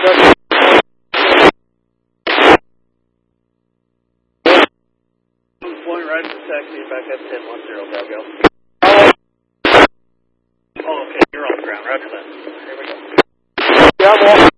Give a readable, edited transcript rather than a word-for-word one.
Point right at the taxi, back up 1010, Dalgo. Oh, okay, you're on the ground, roger that. Here we go. Yeah, I'm on.